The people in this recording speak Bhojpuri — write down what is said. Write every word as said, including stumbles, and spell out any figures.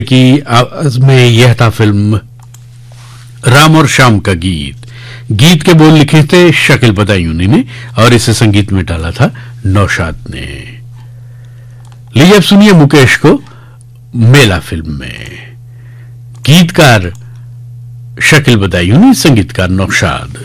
की आवाज में यह था फिल्म राम और शाम का गीत। गीत के बोल लिखे थे शकील बदायूनी ने और इसे संगीत में डाला था नौशाद ने। लीजिए अब सुनिए मुकेश को मेला फिल्म में। गीतकार शकील बदायूनी, संगीतकार नौशाद।